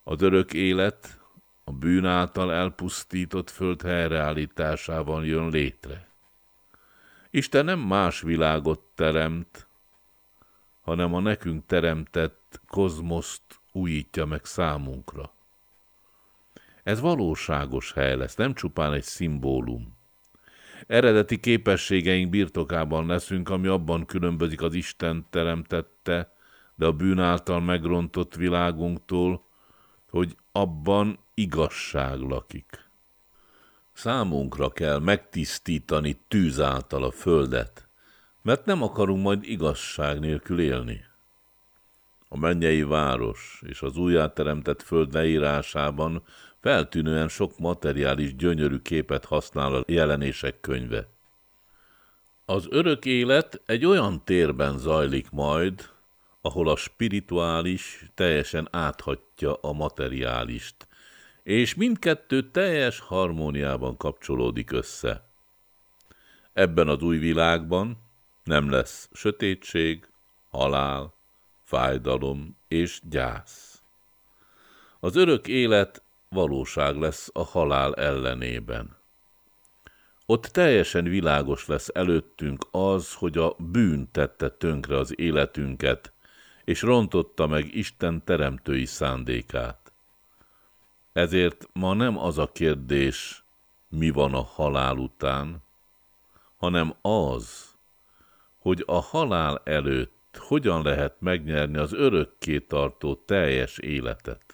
Az örök élet a bűn által elpusztított föld helyreállításával jön létre. Isten nem más világot teremt, hanem a nekünk teremtett kozmoszt újítja meg számunkra. Ez valóságos hely lesz, nem csupán egy szimbólum. Eredeti képességeink birtokában leszünk, ami abban különbözik az Isten teremtette, de a bűn által megrontott világunktól, hogy abban igazság lakik. Számunkra kell megtisztítani tűz által a földet, mert nem akarunk majd igazság nélkül élni. A mennyei város és az újjáteremtett föld leírásában feltűnően sok materiális gyönyörű képet használ a jelenések könyve. Az örök élet egy olyan térben zajlik majd, ahol a spirituális teljesen áthatja a materiálist, és mindkettő teljes harmóniában kapcsolódik össze. Ebben az új világban nem lesz sötétség, halál, fájdalom és gyász. Az örök élet valóság lesz a halál ellenében. Ott teljesen világos lesz előttünk az, hogy a bűn tette tönkre az életünket, és rontotta meg Isten teremtői szándékát. Ezért ma nem az a kérdés, mi van a halál után, hanem az, hogy a halál előtt hogyan lehet megnyerni az örökké tartó teljes életet.